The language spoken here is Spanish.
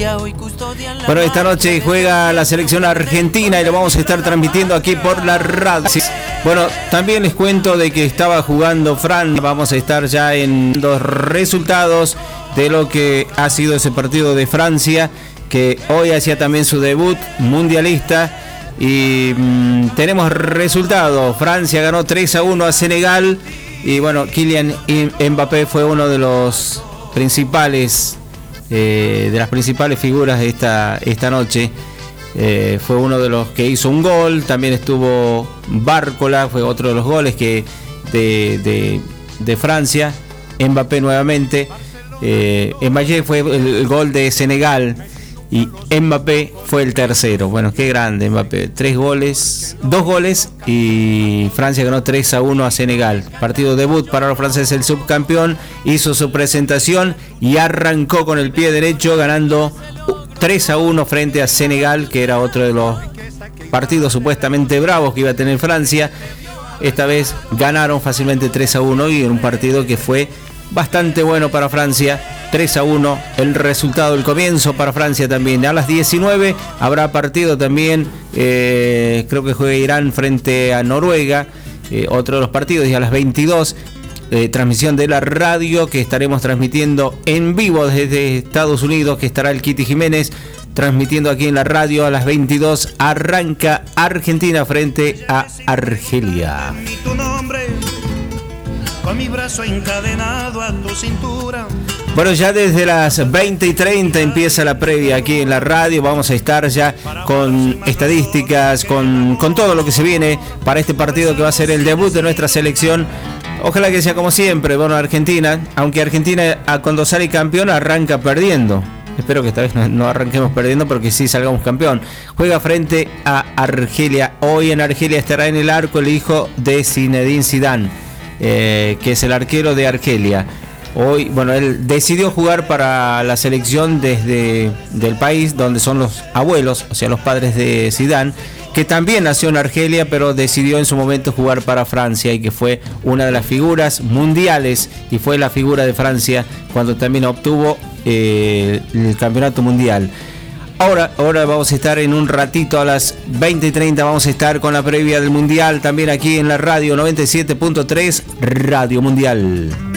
Bueno, esta noche juega la selección argentina y lo vamos a estar transmitiendo aquí por la radio. Bueno, también les cuento de que estaba jugando Francia. Vamos a estar ya en los resultados de lo que ha sido ese partido de Francia, que hoy hacía también su debut mundialista. Y tenemos resultados. Francia ganó 3-1 a Senegal. Y bueno, Kylian Mbappé fue uno de los principales, de las principales figuras de esta noche. Fue uno de los que hizo un gol. También estuvo Bárcola, fue otro de los goles que de Francia. Mbappé nuevamente. Mbappé fue el gol de Senegal y Mbappé fue el tercero. Bueno, qué grande Mbappé. 2 goles y Francia ganó 3-1 a Senegal. Partido debut para los franceses. El subcampeón hizo su presentación y arrancó con el pie derecho ganando 3-1 frente a Senegal, que era otro de los partidos supuestamente bravos que iba a tener Francia. Esta vez ganaron fácilmente 3-1 y en un partido que fue bastante bueno para Francia. 3-1 el resultado, el comienzo para Francia también. A las 19 habrá partido también, creo que juega Irán frente a Noruega, otro de los partidos, y a las 22 transmisión de la radio que estaremos transmitiendo en vivo desde Estados Unidos, que estará el Kitty Jiménez transmitiendo aquí en la radio. A las 22 arranca Argentina frente a Argelia. Con mi brazo encadenado a tu cintura. Bueno, ya desde las 20:30 empieza la previa aquí en la radio. Vamos a estar ya con estadísticas, con todo lo que se viene para este partido que va a ser el debut de nuestra selección. Ojalá que sea como siempre. Bueno, Argentina, aunque Argentina cuando sale campeón arranca perdiendo. Espero que esta vez no arranquemos perdiendo, pero que sí salgamos campeón. Juega frente a Argelia. Hoy en Argelia estará en el arco el hijo de Zinedine Zidane, que es el arquero de Argelia. Hoy, bueno, él decidió jugar para la selección desde del país donde son los abuelos, o sea, los padres de Zidane, que también nació en Argelia, pero decidió en su momento jugar para Francia y que fue una de las figuras mundiales y fue la figura de Francia cuando también obtuvo el campeonato mundial. Ahora vamos a estar en un ratito a las 20:30, vamos a estar con la previa del mundial también aquí en la radio 97.3 Radio Mundial.